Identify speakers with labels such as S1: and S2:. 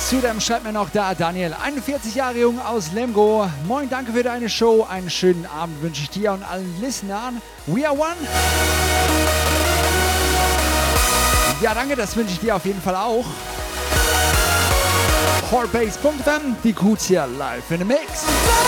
S1: Zudem schreibt mir noch da Daniel, 41 Jahre jung aus Lemgo. Moin, danke für deine Show. Einen schönen Abend wünsche ich dir und allen Listenern. We are one. Ja, danke, das wünsche ich dir auf jeden Fall auch. Hardbase.fm, die Kuts hier live in the Mix.